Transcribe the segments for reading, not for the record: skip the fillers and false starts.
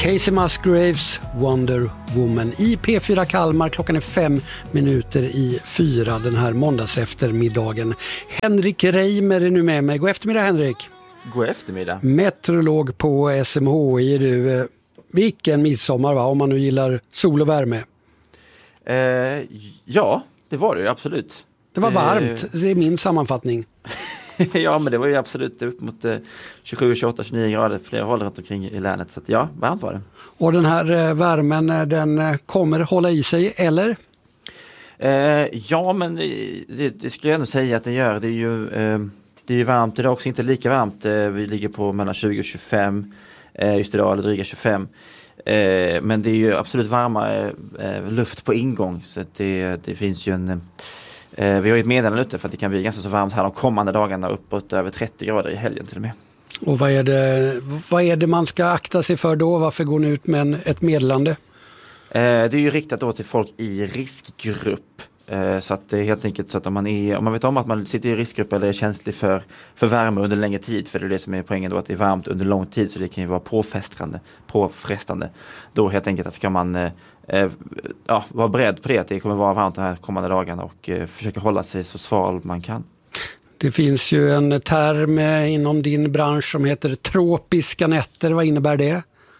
Casey Musgraves, Wonder Woman i P4 Kalmar. Klockan är 5:05 den här måndagseftermiddagen. Henrik Reimer är nu med mig. God eftermiddag, Henrik. God eftermiddag. Meteorolog på SMHI är du. Vilken midsommar, va? Om man nu gillar sol och värme. Ja, det var det ju absolut. Det var varmt, det är min sammanfattning. Ja, men det var ju absolut upp mot 27, 28, 29 grader flera håll runt omkring i länet. Så att ja, varmt var det. Och den här värmen, den kommer hålla i sig, eller? Ja, men det skulle jag ändå säga att det gör. Det är ju varmt idag också, inte lika varmt. Vi ligger på mellan 20 och 25, just idag, eller dryga 25. Men det är ju absolut varmare luft på ingång. Så att det finns ju en... Vi har ju ett meddelande ute för att det kan bli ganska så varmt här de kommande dagarna, uppåt över 30 grader i helgen till och med. Och vad är det man ska akta sig för då? Varför går ni ut med ett meddelande? Det är ju riktat då till folk i riskgrupp. Så att det är helt enkelt så att om man vet om att man sitter i riskgrupp eller är känslig för värme under längre tid, för det är det som är poängen då, att det är varmt under lång tid, så det kan ju vara påfrestande. Då helt enkelt att ska man vara beredd på det, att det kommer vara varmt de här kommande dagarna, och försöka hålla sig så sval man kan. Det finns ju en term inom din bransch som heter tropiska nätter. Vad innebär det?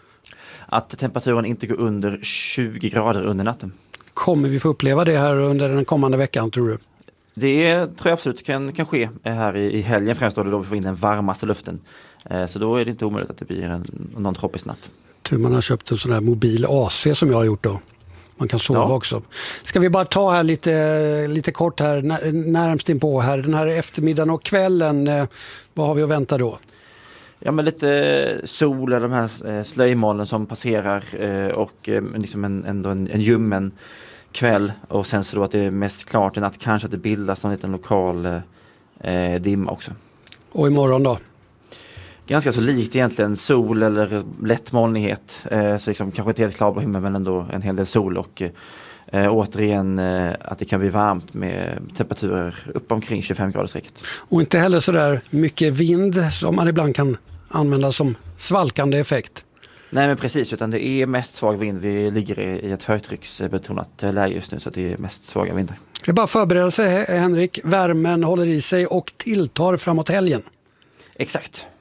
Att temperaturen inte går under 20 grader under natten. Kommer vi få uppleva det här under den kommande veckan, tror du? Det tror jag absolut kan ske här i helgen, främst då vi får in den varmaste luften. Så då är det inte omöjligt att det blir någon tropisk natt. Tror man har köpt en sån här mobil AC som jag har gjort då. Man kan sova också. Ska vi bara ta här lite kort här, närmast in på här. Den här eftermiddagen och kvällen, vad har vi att vänta då? Ja, men lite sol och de här slöjmolnen som passerar, och liksom en ljummen kväll, och sen så då att det är mest klart än att kanske att det bildas en liten lokal dimma också. Och imorgon då? Ganska så likt egentligen, sol eller lätt molnighet, så liksom kanske inte helt klarblå himmel, men ändå en hel del sol, och återigen att det kan bli varmt med temperaturer upp omkring 25 grader strecket. Och inte heller så där mycket vind som man ibland kan använda som svalkande effekt. Nej, men precis, utan det är mest svag vind. Vi ligger i ett högtrycksbetonat läge just nu, så det är mest svaga vindar. Det är bara förbereda sig, Henrik. Värmen håller i sig och tilltar framåt helgen. Exakt.